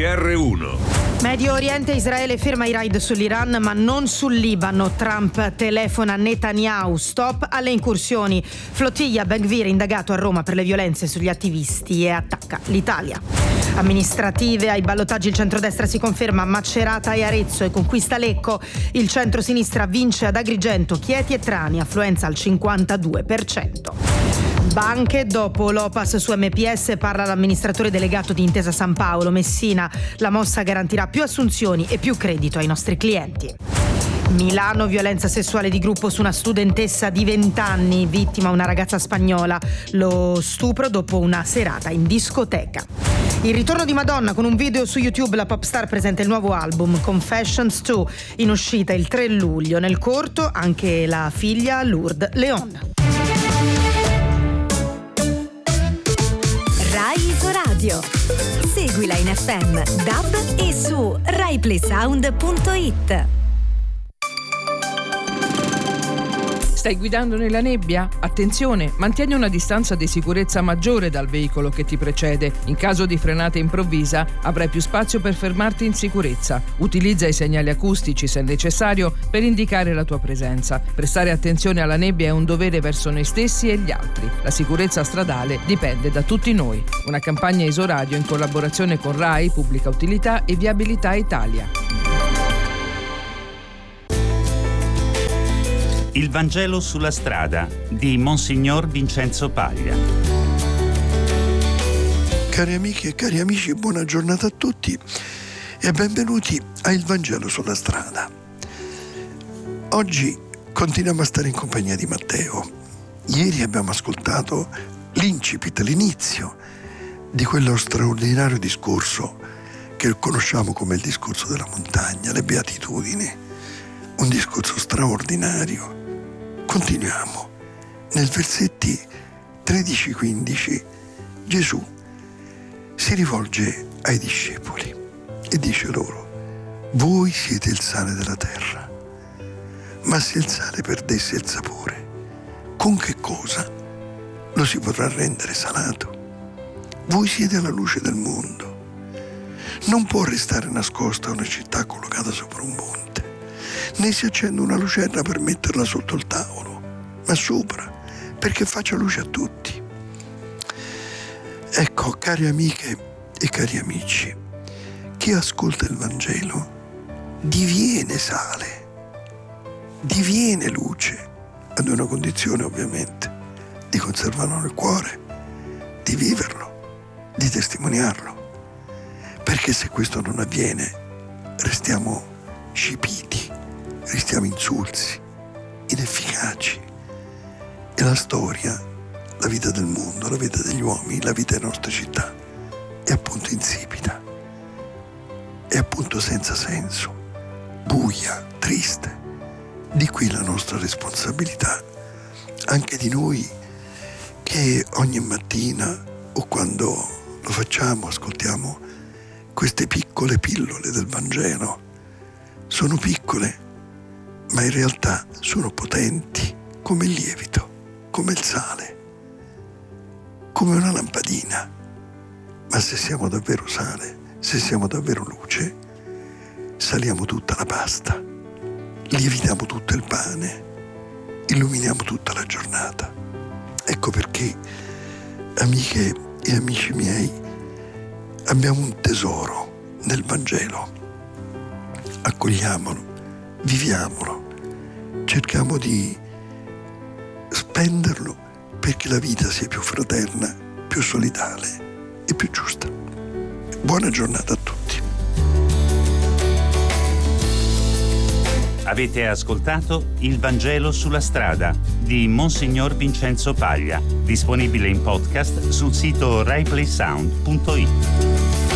GR1. Medio Oriente, Israele ferma i raid sull'Iran ma non sul Libano. Trump telefona a Netanyahu, stop alle incursioni. Flottiglia, Ben Gvir indagato a Roma per le violenze sugli attivisti e attacca l'Italia. Amministrative, ai ballottaggi il centrodestra si conferma, Macerata e Arezzo e conquista Lecco. Il centrosinistra vince ad Agrigento, Chieti e Trani, affluenza al 52%. Banche, dopo l'Opas su MPS parla l'amministratore delegato di Intesa San Paolo, Messina. La mossa garantirà più assunzioni e più credito ai nostri clienti. Milano, violenza sessuale di gruppo su una studentessa di 20 anni, vittima una ragazza spagnola. Lo stupro dopo una serata in discoteca. Il ritorno di Madonna con un video su YouTube. La popstar presenta il nuovo album Confessions 2, in uscita il 3 luglio. Nel corto anche la figlia Lourdes Leon. Rai Isoradio. Seguila in FM, DAB e su RaiPlaySound.it. Stai guidando nella nebbia? Attenzione, mantieni una distanza di sicurezza maggiore dal veicolo che ti precede. In caso di frenata improvvisa avrai più spazio per fermarti in sicurezza. Utilizza i segnali acustici se necessario per indicare la tua presenza. Prestare attenzione alla nebbia è un dovere verso noi stessi e gli altri. La sicurezza stradale dipende da tutti noi. Una campagna Isoradio in collaborazione con Rai, Pubblica Utilità e Viabilità Italia. Il Vangelo sulla strada di Monsignor Vincenzo Paglia. Cari amiche e cari amici, buona giornata a tutti e benvenuti a Il Vangelo sulla strada. Oggi continuiamo a stare in compagnia di Matteo. Ieri abbiamo ascoltato l'incipit, l'inizio di quello straordinario discorso che conosciamo come il discorso della montagna, le beatitudini, un discorso straordinario. Continuiamo. Nel versetti 13-15 Gesù si rivolge ai discepoli e dice loro: voi siete il sale della terra, ma se il sale perdesse il sapore, con che cosa lo si potrà rendere salato? Voi siete la luce del mondo. Non può restare nascosta una città collocata sopra un monte, né si accende una lucerna per metterla sotto il tavolo, ma sopra, perché faccia luce a tutti. Ecco, cari amiche e cari amici, chi ascolta il Vangelo diviene sale, diviene luce, ad una condizione ovviamente, di conservarlo nel cuore, di viverlo, di testimoniarlo, perché se questo non avviene restiamo scipiti, restiamo insulsi, inefficaci. E la storia, la vita del mondo, la vita degli uomini, la vita delle nostre città è appunto insipida, è appunto senza senso, buia, triste. Di qui la nostra responsabilità, anche di noi che ogni mattina o quando lo facciamo ascoltiamo queste piccole pillole del Vangelo. Sono piccole, ma in realtà sono potenti come il lievito, come il sale, come una lampadina. Ma se siamo davvero sale, se siamo davvero luce, saliamo tutta la pasta, lievitiamo tutto il pane, illuminiamo tutta la giornata. Ecco perché, amiche e amici miei, abbiamo un tesoro nel Vangelo. Accogliamolo, viviamolo, cerchiamo di spenderlo perché la vita sia più fraterna, più solidale e più giusta. Buona giornata a tutti. Avete ascoltato Il Vangelo sulla strada di Monsignor Vincenzo Paglia, disponibile in podcast sul sito RaiPlaySound.it.